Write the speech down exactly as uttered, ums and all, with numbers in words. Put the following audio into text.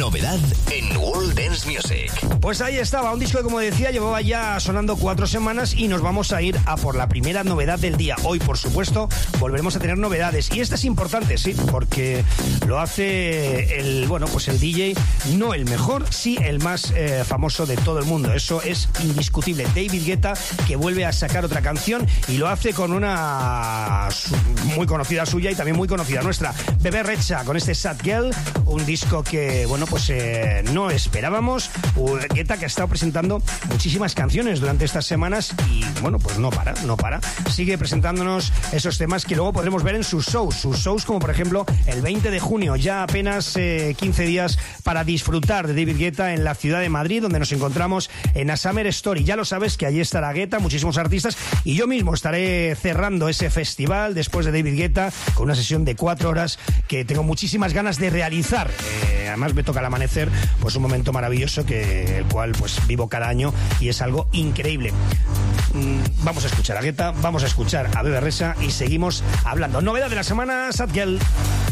Novedad en World Dance Music. Pues ahí estaba, un disco que, como decía, llevaba ya sonando cuatro semanas y nos vamos a ir a por la primera novedad del día. Hoy, por supuesto, volveremos a tener novedades. Y esta es importante, sí, porque lo hace el, bueno, pues el D J, no el mejor, sí el más eh, famoso de todo el mundo. Eso es indiscutible. David Guetta, que vuelve a sacar otra canción y lo hace con una muy conocida suya y también muy conocida nuestra, Bebe Rexha, con este Sad Girl, un disco que, bueno, pues eh, no esperábamos. Guetta, que ha estado presentando muchísimas canciones durante estas semanas y, bueno, pues no para, no para. Sigue presentándonos esos temas que luego podremos ver en sus shows. Sus shows como, por ejemplo, el veinte de junio, ya apenas eh, quince días para disfrutar de David Guetta en la ciudad de Madrid, donde nos encontramos en A Summer Story. Ya lo sabes que allí estará Guetta, muchísimos artistas, y yo mismo estaré cerrando ese festival después de David Guetta con una sesión de cuatro horas que tengo muchísimas ganas de realizar. Eh, además me toca al amanecer, pues un momento maravilloso que el cual pues vivo cada año y es algo increíble. Mm, vamos a escuchar a Guetta, vamos a escuchar a Bebe Rexha y seguimos hablando. Novedad de la semana, Sad Girl.